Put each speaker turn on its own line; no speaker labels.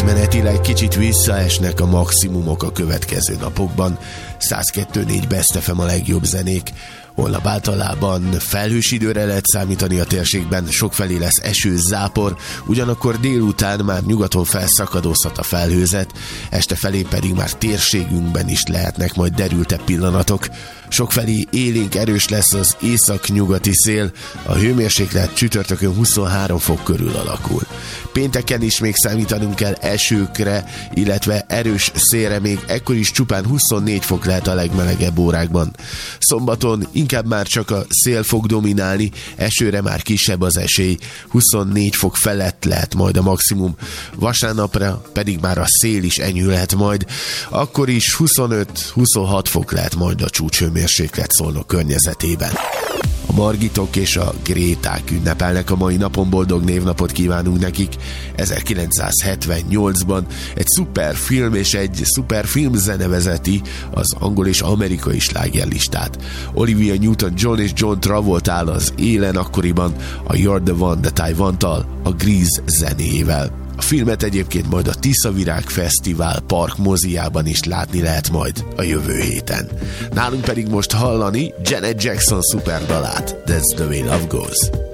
átmenetileg kicsit visszaesnek a maximumok a következő napokban. 102.4 Best FM a legjobb zenék. Holnap általában felhős időre lehet számítani a térségben, sokfelé lesz eső, zápor, ugyanakkor délután már nyugaton felszakadozhat a felhőzet, este felé pedig már térségünkben is lehetnek majd derültebb pillanatok. Sokfelé élénk erős lesz az észak-nyugati szél, a hőmérséklet csütörtökön 23 fok körül alakul. Pénteken is még számítanunk kell esőkre, illetve erős szélre, még ekkor is csupán 24 fok lehet a legmelegebb órákban. Szombaton inkább már csak a szél fog dominálni, esőre már kisebb az esély, 24 fok felett lehet majd a maximum, vasárnapra pedig már a szél is enyhülhet majd, akkor is 25-26 fok lehet majd a csúcshőmérséklet Szolnok környezetében. A Margitok és a Gréták ünnepelnek a mai napon, boldog névnapot kívánunk nekik. 1978-ban egy szuper film és egy szuper filmzene vezeti az angol és amerikai slágerlistát. Olivia Newton-John és John Travolta áll az élen akkoriban a You're the One That I Want-tal, a Grease zenéjével. A filmet egyébként majd a Tiszavirág Fesztivál Park moziában is látni lehet majd a jövő héten. Nálunk pedig most hallani Janet Jackson szuperdalát, That's the Way Love Goes.